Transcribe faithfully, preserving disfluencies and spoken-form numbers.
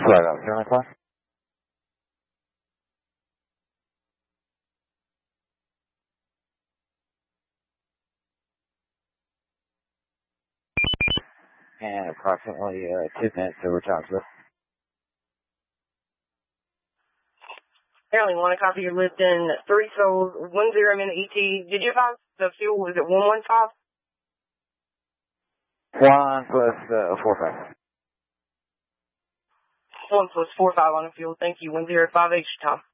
Flight out, German class. And approximately uh, two minutes over Townsville. Apparently, want to copy your lift in three souls, one zero minute E T. Did you have the fuel? Was it one one five? One plus uh, four five. One plus four five on the fuel. Thank you. One zero five H time.